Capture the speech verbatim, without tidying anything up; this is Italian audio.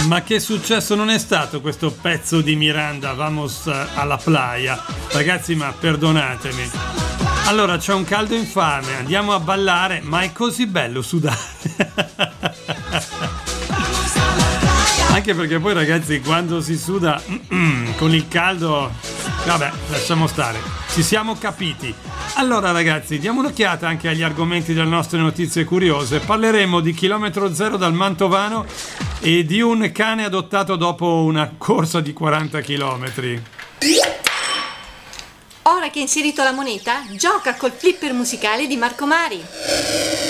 Ma che successo non è stato questo pezzo di Miranda, Vamos alla playa? Ragazzi, ma perdonatemi. Allora, c'è un caldo infame, andiamo a ballare, ma è così bello sudare. Anche perché poi, ragazzi, quando si suda con il caldo, vabbè, lasciamo stare. Ci siamo capiti. Allora, ragazzi, diamo un'occhiata anche agli argomenti delle nostre notizie curiose. Parleremo di chilometro zero dal Mantovano e di un cane adottato dopo una corsa di quaranta chilometri. Ora che hai inserito la moneta, gioca col flipper musicale di Marco Mari.